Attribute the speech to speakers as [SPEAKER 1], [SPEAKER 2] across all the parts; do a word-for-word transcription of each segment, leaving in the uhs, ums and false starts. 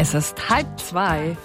[SPEAKER 1] Es ist halb zwei.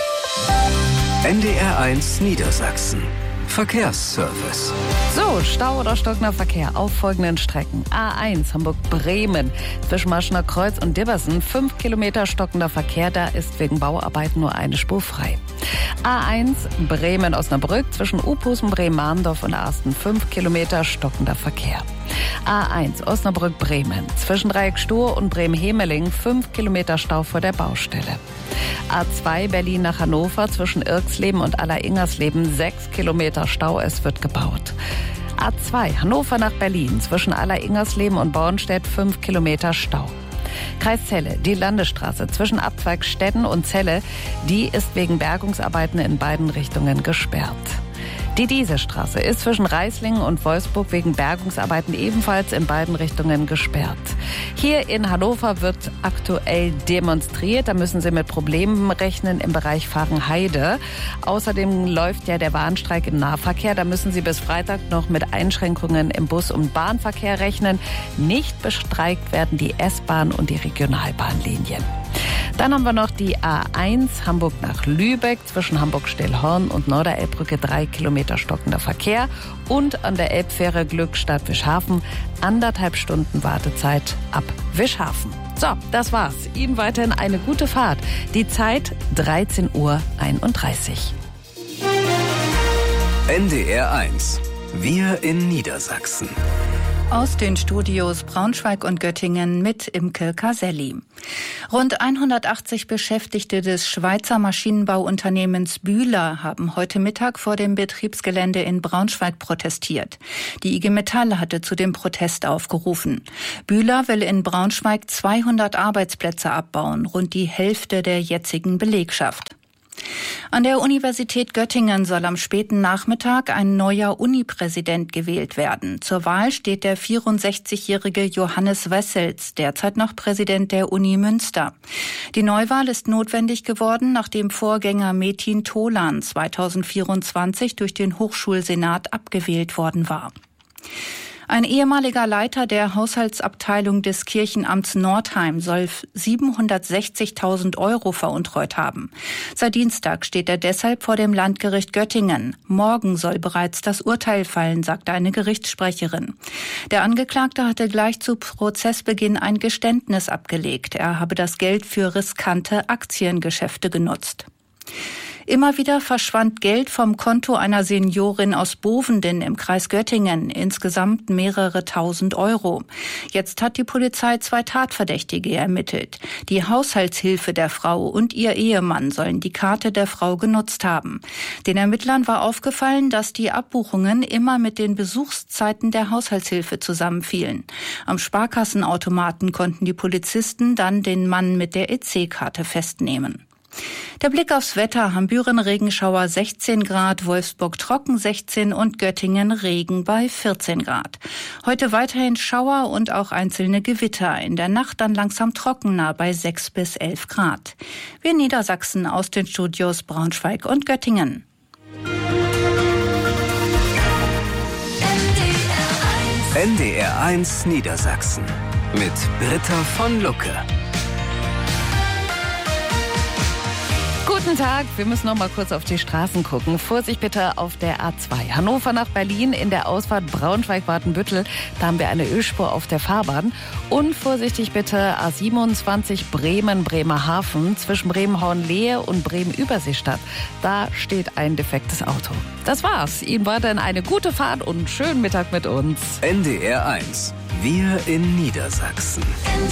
[SPEAKER 2] N D R eins Niedersachsen. Verkehrsservice.
[SPEAKER 1] So, Stau oder stockender Verkehr auf folgenden Strecken. A eins Hamburg-Bremen zwischen Marschner Kreuz und Diversen. Fünf Kilometer stockender Verkehr, da ist wegen Bauarbeiten nur eine Spur frei. A eins Bremen-Osnabrück zwischen Uphusen, Bremen-Marndorf und Arsten. Fünf Kilometer stockender Verkehr. A eins Osnabrück-Bremen zwischen Dreieck-Stur und Bremen-Hemeling. Fünf Kilometer Stau vor der Baustelle. A zwei Berlin nach Hannover zwischen Irksleben und Aller-Ingersleben. Sechs Kilometer Stau, es wird gebaut. A zwei Hannover nach Berlin zwischen Aller-Ingersleben und Bornstedt. Fünf Kilometer Stau. Kreis Celle, die Landesstraße zwischen Abzweigstetten und Celle, die ist wegen Bergungsarbeiten in beiden Richtungen gesperrt. Die Diesestraße ist zwischen Reislingen und Wolfsburg wegen Bergungsarbeiten ebenfalls in beiden Richtungen gesperrt. Hier in Hannover wird aktuell demonstriert. Da müssen Sie mit Problemen rechnen im Bereich Fahrenheide. Außerdem läuft ja der Warnstreik im Nahverkehr. Da müssen Sie bis Freitag noch mit Einschränkungen im Bus- und Bahnverkehr rechnen. Nicht bestreikt werden die S-Bahn und die Regionalbahnlinien. Dann haben wir noch die A eins Hamburg nach Lübeck zwischen Hamburg-Stillhorn und Norderelbbrücke. Drei Kilometer stockender Verkehr. Und an der Elbfähre Glückstadt-Wischhafen anderthalb Stunden Wartezeit ab Wischhafen. So, das war's. Ihnen weiterhin eine gute Fahrt. Die Zeit dreizehn Uhr einunddreißig.
[SPEAKER 2] N D R eins. Wir in Niedersachsen.
[SPEAKER 3] Aus den Studios Braunschweig und Göttingen mit Imke Caselli. Rund hundertachtzig Beschäftigte des Schweizer Maschinenbauunternehmens Bühler haben heute Mittag vor dem Betriebsgelände in Braunschweig protestiert. Die I G Metall hatte zu dem Protest aufgerufen. Bühler will in Braunschweig zweihundert Arbeitsplätze abbauen, rund die Hälfte der jetzigen Belegschaft. An der Universität Göttingen soll am späten Nachmittag ein neuer Uni-Präsident gewählt werden. Zur Wahl steht der vierundsechzigjährige Johannes Wessels, derzeit noch Präsident der Uni Münster. Die Neuwahl ist notwendig geworden, nachdem Vorgänger Metin Tolan zweitausendvierundzwanzig durch den Hochschulsenat abgewählt worden war. Ein ehemaliger Leiter der Haushaltsabteilung des Kirchenamts Nordheim soll siebenhundertsechzigtausend Euro veruntreut haben. Seit Dienstag steht er deshalb vor dem Landgericht Göttingen. Morgen soll bereits das Urteil fallen, sagte eine Gerichtssprecherin. Der Angeklagte hatte gleich zu Prozessbeginn ein Geständnis abgelegt. Er habe das Geld für riskante Aktiengeschäfte genutzt. Immer wieder verschwand Geld vom Konto einer Seniorin aus Bovenden im Kreis Göttingen, insgesamt mehrere tausend Euro. Jetzt hat die Polizei zwei Tatverdächtige ermittelt. Die Haushaltshilfe der Frau und ihr Ehemann sollen die Karte der Frau genutzt haben. Den Ermittlern war aufgefallen, dass die Abbuchungen immer mit den Besuchszeiten der Haushaltshilfe zusammenfielen. Am Sparkassenautomaten konnten die Polizisten dann den Mann mit der E C-Karte festnehmen. Der Blick aufs Wetter: Hambüren Regenschauer sechzehn Grad, Wolfsburg trocken sechzehn und Göttingen Regen bei vierzehn Grad. Heute weiterhin Schauer und auch einzelne Gewitter. In der Nacht dann langsam trockener bei sechs bis elf Grad. Wir in Niedersachsen aus den Studios Braunschweig und Göttingen.
[SPEAKER 2] N D R eins Niedersachsen mit Britta von Lucke.
[SPEAKER 1] Guten Tag, wir müssen noch mal kurz auf die Straßen gucken. Vorsicht bitte auf der A zwei. Hannover nach Berlin in der Ausfahrt Braunschweig-Wartenbüttel. Da haben wir eine Ölspur auf der Fahrbahn. Und vorsichtig bitte A siebenundzwanzig Bremen-Bremerhaven zwischen Bremen-Hornlehe und Bremen-Überseestadt. Da steht ein defektes Auto. Das war's. Ihnen weiterhin eine gute Fahrt und schönen Mittag mit uns.
[SPEAKER 2] N D R eins. Wir in Niedersachsen.